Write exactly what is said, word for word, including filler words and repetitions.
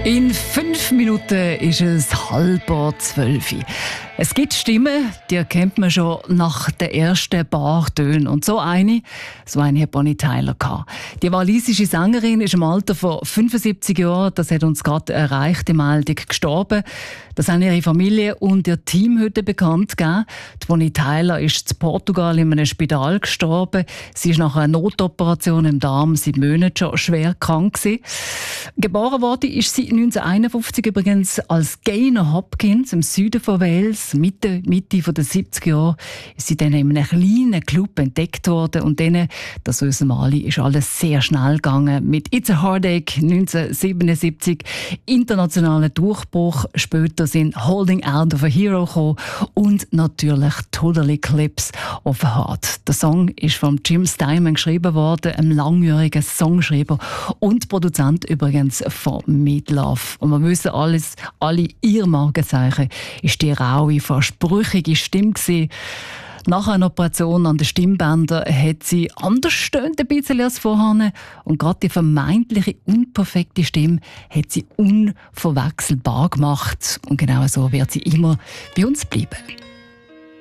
In fünf Minuten ist es halb zwölf. Es gibt Stimmen, die erkennt man schon nach den ersten paar Tönen. Und so eine, so eine hat Bonnie Tyler gehabt. Die walisische Sängerin ist im Alter von fünfundsiebzig Jahren, das hat uns gerade erreicht, die Meldung, gestorben. Das haben ihre Familie und ihr Team heute bekannt gegeben. Die Bonnie Tyler ist in Portugal in einem Spital gestorben. Sie ist nach einer Notoperation im Darm seit Monaten schon schwer krank gewesen. Geboren wurde ist sie neunzehnhunderteinundfünfzig übrigens als Gaynor Hopkins im Süden von Wales. Mitte, Mitte der siebziger Jahre ist sie dann in einem kleinen Club entdeckt worden. Und dann, das wissen wir alle, ist alles sehr schnell gegangen. Mit It's a Heartache neunzehnhundertsiebenundsiebzig, internationaler Durchbruch. Später sind Holding Out of a Hero gekommen und natürlich Total Eclipse of a Heart. Der Song ist von Jim Steinman geschrieben worden, einem langjährigen Songschreiber und Produzent übrigens von Meatloaf. Und wir wissen alles, alle ihr Markenzeichen ist die raue, fast brüchige Stimme gewesen. Nach einer Operation an den Stimmbändern hat sie anders stöhnt ein bisschen als vorher. Und gerade die vermeintliche unperfekte Stimme hat sie unverwechselbar gemacht. Und genau so wird sie immer bei uns bleiben.